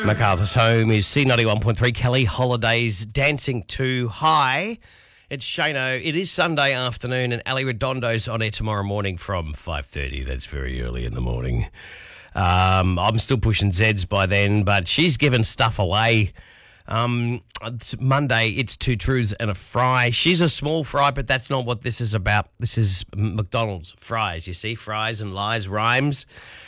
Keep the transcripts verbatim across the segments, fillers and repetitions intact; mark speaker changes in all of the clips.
Speaker 1: MacArthur's Home is C ninety-one point three. Kelly Holidays dancing to High. It's Shano. It is Sunday afternoon, and Ali Redondo's on air tomorrow morning from five thirty. That's very early in the morning. Um, I'm still pushing Zeds by then, but she's given stuff away. Um, it's Monday, it's two truths and a fry. She's a small fry, but that's not what this is about. This is McDonald's fries. You see, fries and lies rhymes.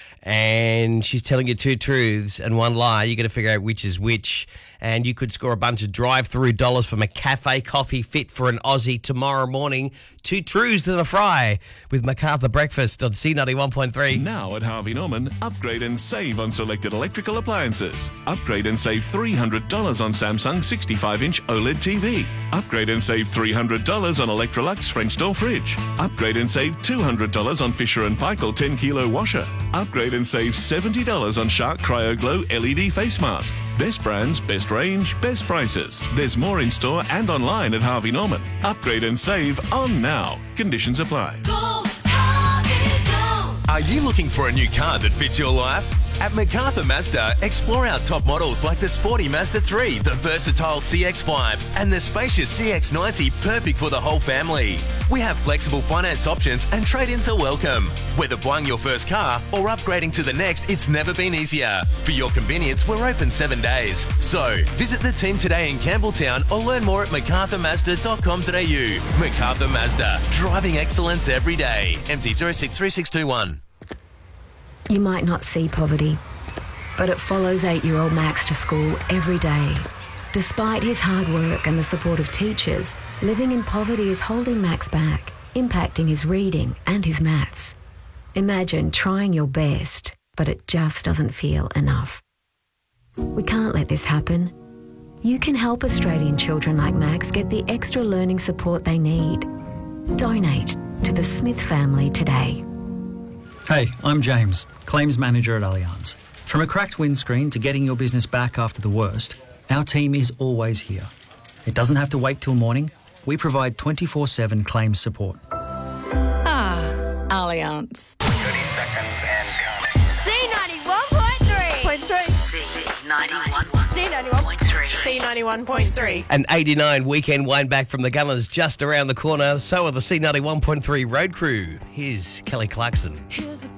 Speaker 1: And she's telling you two truths and one lie. You got to figure out which is which. And you could score a bunch of drive-through dollars from a cafe coffee fit for an Aussie tomorrow morning. Two truths and a fry with MacArthur Breakfast on C ninety-one point three.
Speaker 2: Now at Harvey Norman, upgrade and save on selected electrical appliances. Upgrade and save three hundred dollars on Samsung sixty-five inch OLED T V. Upgrade and save three hundred dollars on Electrolux French door fridge. Upgrade and save two hundred dollars on Fisher and Paykel ten kilo washer. Upgrade and save seventy dollars on Shark Cryo Glow L E D face mask. Best brands, best range, best prices. There's more in store and online at Harvey Norman. Upgrade and save on now. Conditions apply.
Speaker 3: Go, Harvey, go.
Speaker 4: Are you looking for a new car that fits your life? At MacArthur Mazda, explore our top models like the sporty Mazda three, the versatile C X five, and the spacious C X ninety, perfect for the whole family. We have flexible finance options and trade-ins are welcome. Whether buying your first car or upgrading to the next, it's never been easier. For your convenience, we're open seven days. So, visit the team today in Campbelltown or learn more at macarthur mazda dot com dot a u. MacArthur Mazda, driving excellence every day. M T zero six three six two one.
Speaker 5: You might not see poverty, but it follows eight-year-old Max to school every day. Despite his hard work and the support of teachers, living in poverty is holding Max back, impacting his reading and his maths. Imagine trying your best, but it just doesn't feel enough. We can't let this happen. You can help Australian children like Max get the extra learning support they need. Donate to the Smith family today.
Speaker 6: Hey, I'm James, Claims Manager at Allianz. From a cracked windscreen to getting your business back after the worst, our team is always here. It doesn't have to wait till morning. We provide twenty-four seven claims support.
Speaker 7: Ah, Allianz.
Speaker 8: thirty seconds and counting.
Speaker 3: C ninety-one point three. Point three.
Speaker 8: C ninety-one.
Speaker 3: C ninety-one
Speaker 8: Point three.
Speaker 3: C ninety-one point three.
Speaker 1: An eighty-nine weekend wind back from the Gunners just around the corner. So are the C ninety-one point three road crew. Here's Kelly Clarkson.